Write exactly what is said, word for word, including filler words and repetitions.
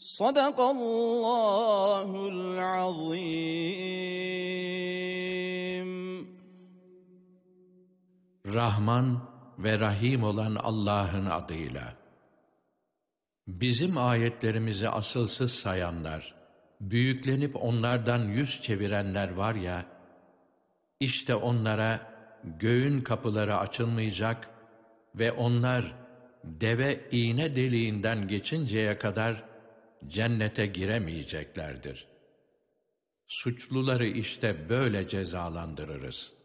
Sadakallahul azim. Rahman ve Rahim olan Allah'ın adıyla. Bizim ayetlerimizi asılsız sayanlar, büyüklenip onlardan yüz çevirenler var ya, işte onlara göğün kapıları açılmayacak ve onlar deve iğne deliğinden geçinceye kadar cennete giremeyeceklerdir. Suçluları işte böyle cezalandırırız.